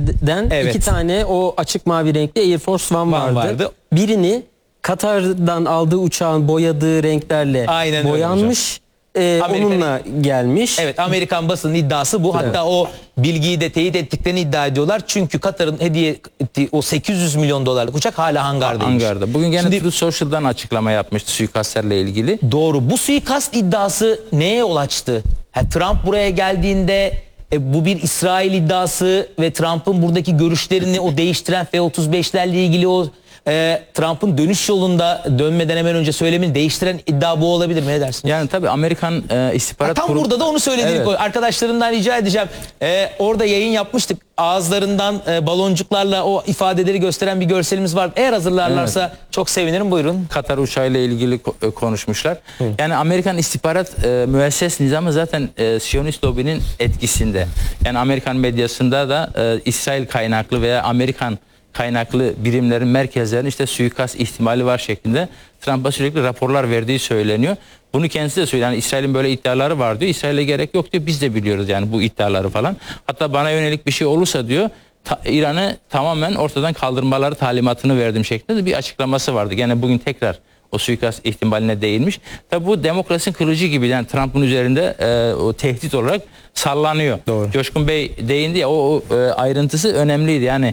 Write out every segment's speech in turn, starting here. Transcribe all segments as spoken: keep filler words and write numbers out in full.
İsrail'den Evet. iki tane o açık mavi renkli Air Force One vardı. vardı. Birini Katar'dan aldığı uçağın boyadığı renklerle Aynen öyle boyanmış. E, Amerikan- onunla gelmiş. Evet, Amerikan basının iddiası bu. Hatta Evet. o bilgiyi de teyit ettiklerini iddia ediyorlar. Çünkü Katar'ın hediye ettiği o sekiz yüz milyon dolarlık uçak hala hangardaymış. Hangarda. Bugün gene Şimdi- Truth Social'dan açıklama yapmıştı suikastlerle ilgili. Doğru. Bu suikast iddiası neye yol açtı? Ha, Trump buraya geldiğinde e, bu bir İsrail iddiası ve Trump'ın buradaki görüşlerini o değiştiren F otuz beşlerle ilgili o e, Trump'ın dönüş yolunda dönmeden hemen önce söylemini değiştiren iddia bu olabilir mi? Ne dersin? Yani tabii Amerikan e, istihbarat Ha, tam kurum- burada da onu söylediğim Evet. konu. Arkadaşlarımdan rica edeceğim. Ee, orada yayın yapmıştık. Ağızlarından e, baloncuklarla o ifadeleri gösteren bir görselimiz var. Eğer hazırlarlarsa çok sevinirim. Buyurun. Katar uçağıyla ilgili ko- e, konuşmuşlar. Yani Amerikan istihbarat e, müesses nizamı zaten e, Siyonist lobinin etkisinde. Yani Amerikan medyasında da e, İsrail kaynaklı veya Amerikan kaynaklı birimlerin, merkezlerin işte suikast ihtimali var şeklinde Trump'a sürekli raporlar verdiği söyleniyor. Bunu kendisi de söylüyor. Yani İsrail'in böyle iddiaları var diyor. İsrail'e gerek yok diyor. Biz de biliyoruz yani bu iddiaları falan. Hatta bana yönelik bir şey olursa diyor ta- İran'ı tamamen ortadan kaldırmaları talimatını verdim şeklinde de bir açıklaması vardı. Gene bugün tekrar o suikast ihtimaline değinmiş. Tabi bu demokrasinin kılıcı gibi yani Trump'ın üzerinde e, o tehdit olarak sallanıyor. Doğru. Coşkun Bey değindi ya o, o e, ayrıntısı önemliydi. Yani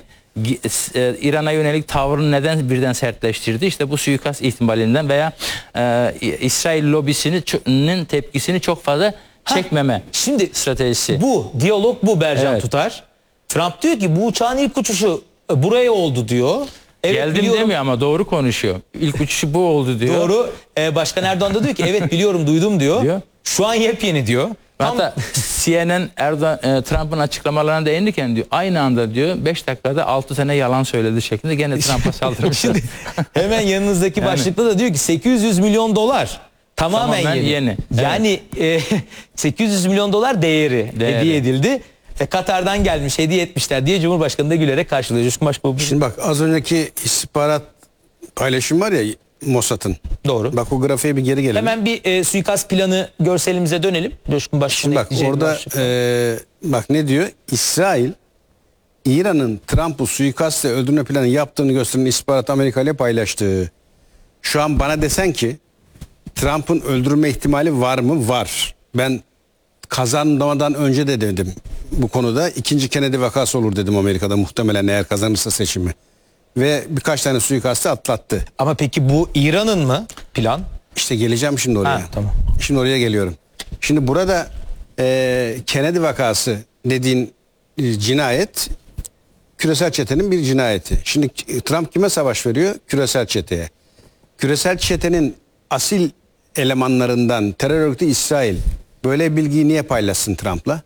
e, İran'a yönelik tavrını neden birden sertleştirdi? İşte bu suikast ihtimalinden veya e, İsrail lobisinin tepkisini çok fazla çekmeme Ha, şimdi stratejisi. Bu diyalog bu Bercan Evet. Tutar. Trump diyor ki bu uçağın ilk uçuşu e, buraya oldu diyor. Evet, Geldim biliyorum. demiyor ama doğru konuşuyor. İlk uçuşu bu oldu diyor. Doğru. Ee, Başkan Erdoğan da diyor ki evet biliyorum duydum diyor. Diyor. Şu an yepyeni diyor. Tam- Hatta C N N Erdoğan e, Trump'ın açıklamalarına değinirken diyor aynı anda diyor beş dakikada altı tane yalan söyledi şeklinde gene Trump'a saldırmışlar. Şimdi hemen yanınızdaki Yani- başlıkta da diyor ki sekiz yüz milyon dolar. Tamamen, Tamamen yeni. yeni. Yani e, sekiz yüz milyon dolar değeri, Değeri. hediye edildi. E, Katar'dan gelmiş hediye etmişler diye Cumhurbaşkanı da gülerek karşılıyor. Coşkun Başbuğ. Şimdi bak az önceki istihbarat paylaşım var ya Mossad'ın. Doğru. Bak o grafiğe bir geri gelelim. Hemen bir e, suikast planı görselimize dönelim. Coşkun Başbuğ'un Şimdi bak ekleyeceği bir orada başlık var. e, bak ne diyor? İsrail İran'ın Trump'u suikastle öldürme planı yaptığını gösteren istihbarat Amerika ile paylaştı. Şu an bana desen ki Trump'ın öldürülme ihtimali var mı? Var. Ben kazanmadan önce de dedim bu konuda ikinci Kennedy vakası olur dedim Amerika'da muhtemelen eğer kazanırsa seçimi. Ve birkaç tane suikastı atlattı. Ama peki bu İran'ın mı plan? İşte geleceğim şimdi oraya. Ha, tamam. Şimdi oraya geliyorum. Şimdi burada e, Kennedy vakası dediğin e, cinayet küresel çetenin bir cinayeti. Şimdi Trump kime savaş veriyor? Küresel çeteye. Küresel çetenin asil elemanlarından terör örgütü İsrail böyle bilgiyi niye paylaşsın Trump'la?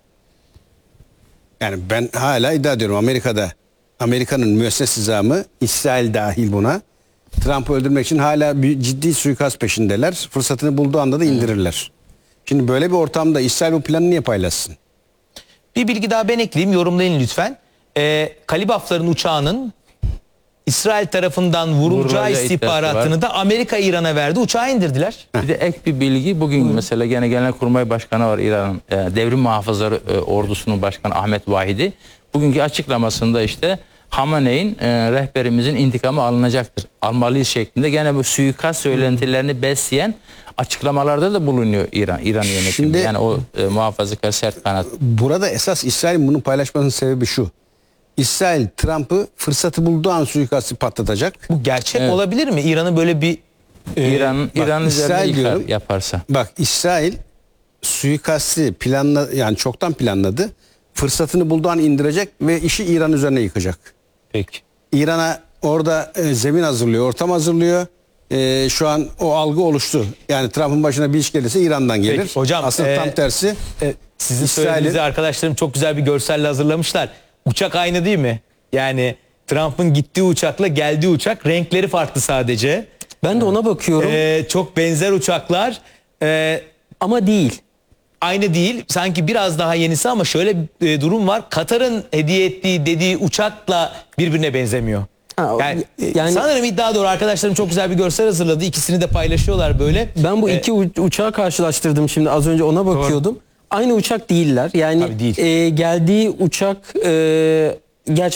Yani ben hala iddia ediyorum Amerika'da Amerika'nın müesses nizamı İsrail dahil buna Trump'ı öldürmek için hala bir ciddi suikast peşindeler. Fırsatını bulduğu anda da indirirler. Şimdi böyle bir ortamda İsrail bu planı niye paylaşsın? Bir bilgi daha ben ekleyeyim, yorumlayın lütfen. Ee, Kalibafların uçağının İsrail tarafından vurulacağı Vurulacağı istihbaratını iddiası da Amerika İran'a verdi. Uçağı indirdiler. Bir de ek bir bilgi bugün mesela gene Genelkurmay Başkanı var İran'ın e, devrim muhafızları e, ordusunun başkanı Ahmet Vahidi. Bugünkü açıklamasında işte Hamaney'in e, rehberimizin intikamı alınacaktır. Almalıyız şeklinde gene bu suikast söylentilerini besleyen açıklamalarda da bulunuyor İran İran yönetimi. Şimdi- yani o e, muhafazakar sert kanat. Burada esas İsrail'in bunu paylaşmasının sebebi şu. İsrail Trump'ı fırsatı bulduğu an suikastı patlatacak. Bu gerçek Evet. olabilir mi? İran'ın böyle bir e, İran bak, İran üzerinde İsrail yıkar diyorum. yaparsa. Bak İsrail suikastı planla yani çoktan planladı. Fırsatını bulduğu an indirecek ve işi İran üzerine yıkacak. peki. İran'a orada e, zemin hazırlıyor, ortam hazırlıyor. E, şu an o algı oluştu. Yani Trump'ın başına bir iş gelirse İran'dan gelir. Peki, hocam, Aslında e, tam tersi. E, sizin İsrail'in- söylediğinizi arkadaşlarım çok güzel bir görselle hazırlamışlar. Uçak aynı değil mi? Yani Trump'ın gittiği uçakla geldiği uçak renkleri farklı sadece. Ben de ona bakıyorum Ee, çok benzer uçaklar. Ee, ama değil. aynı değil. Sanki biraz daha yenisi ama şöyle bir e, durum var. Katar'ın hediye ettiği dediği uçakla birbirine benzemiyor. Ha, o- Yani, yani- sanırım iddia doğru. Arkadaşlarım çok güzel bir görsel hazırladı. İkisini de paylaşıyorlar böyle. Ben bu Ee, iki u- uçağı karşılaştırdım şimdi az önce ona bakıyordum. Aynı uçak değiller. Yani Tabii değil. e, geldiği uçak e, gerçekten